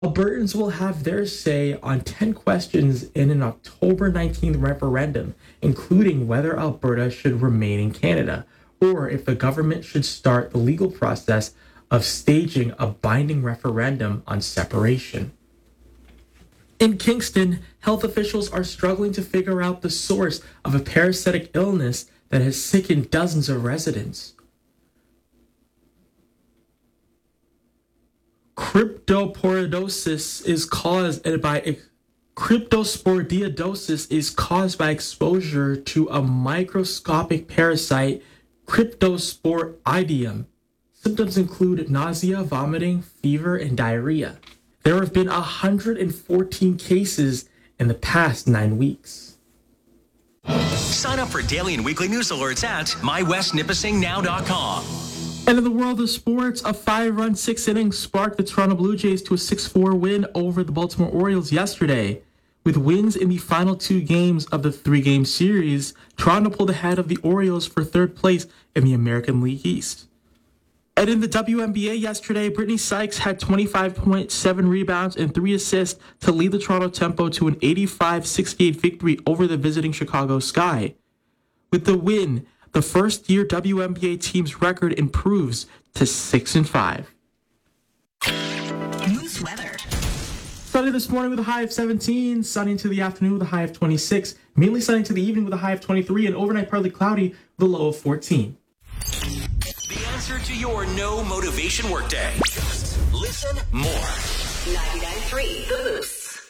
Albertans will have their say on 10 questions in an October 19th referendum, including whether Alberta should remain in Canada, or if the government should start the legal process of staging a binding referendum on separation. In Kingston, health officials are struggling to figure out the source of a parasitic illness that has sickened dozens of residents. Cryptosporidiosis is caused by exposure to a microscopic parasite, Cryptosporidium. Symptoms include nausea, vomiting, fever, and diarrhea. There have been 114 cases in the past 9 weeks. Sign up for daily and weekly news alerts at mywestnipissingnow.com. And in the world of sports, a 5-run 6th inning sparked the Toronto Blue Jays to a 6-4 win over the Baltimore Orioles yesterday. With wins in the final 2 games of the 3-game series, Toronto pulled ahead of the Orioles for 3rd place in the American League East. And in the WNBA yesterday, Brittany Sykes had 25.7 rebounds and 3 assists to lead the Toronto Tempo to an 85-68 victory over the visiting Chicago Sky. With the win, the first-year WNBA team's record improves to 6-5. Moose weather. Sunny this morning with a high of 17, sunny into the afternoon with a high of 26, mainly sunny into the evening with a high of 23, and overnight partly cloudy with a low of 14. The answer to your no motivation workday. Just listen more. 99.3 The Moose.